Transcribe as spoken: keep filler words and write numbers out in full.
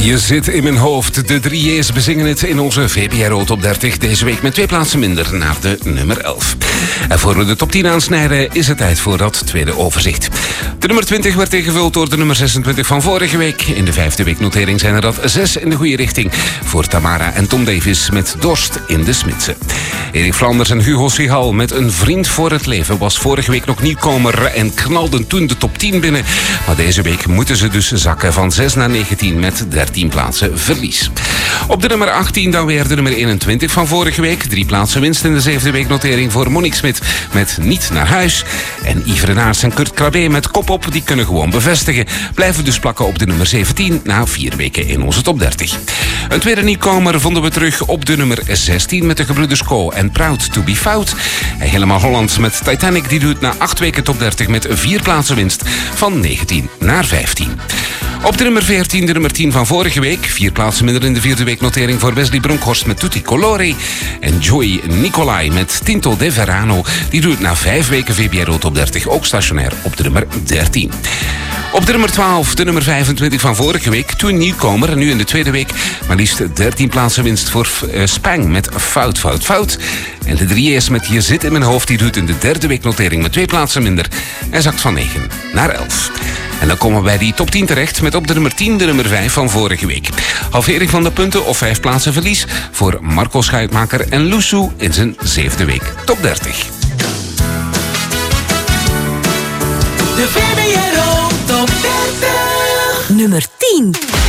Je zit in mijn hoofd. De drie J's bezingen het in onze V P R O Top dertig. Deze week met twee plaatsen minder naar de nummer elf. En voor we de top tien aansnijden is het tijd voor dat tweede overzicht. De nummer twintig werd ingevuld door de nummer zesentwintig van vorige week. In de vijfde weeknotering zijn er dat zes in de goede richting. Voor Tamara en Tom Davis met Dorst in de Smidse. Erik Flanders en Hugo Sihal met Een Vriend voor het Leven was vorige week nog nieuwkomer en knalden toen de top tien binnen. Maar deze week moeten ze dus zakken van zes naar negentien met dertien plaatsen verlies. Op de nummer achttien dan weer de nummer eenentwintig van vorige week. Drie plaatsen winst in de zevende weeknotering voor Monique Smit met Niet naar huis. En Yves Renaars en Kurt Krabbe met Kop op, die kunnen gewoon bevestigen. Blijven dus plakken op de nummer zeventien na vier weken in onze top dertig. Een tweede nieuwkomer vonden we terug op de nummer zestien met de gebroeders Co en Proud to be Fout. En helemaal Holland met Titanic, die doet na acht weken top dertig met vier plaatsen winst van negentien naar vijftien. Op de nummer veertien, de nummer tien van vorige week. Vier plaatsen minder in de vierde weeknotering voor Wesley Bronkhorst met Tutti Colori. En Joy Nicolai met Tinto de Verano. Die doet na vijf weken V P R O Top dertig ook stationair op de nummer dertien. Op de nummer twaalf, de nummer vijfentwintig van vorige week. Toen nieuwkomer en nu in de tweede week. Maar liefst dertien plaatsen winst voor uh, Spang met Fout, Fout, Fout. En de drie E's met Je zit in mijn hoofd. Die doet in de derde weeknotering met twee plaatsen minder. En zakt van negen naar elf. En dan komen we bij die top tien terecht met op de nummer tien de nummer vijf van vorige week. Halvering van de punten of vijf plaatsen verlies voor Marco Schuitmaker en Loesou in zijn zevende week top dertig. De V P R O Top dertig. Nummer tien.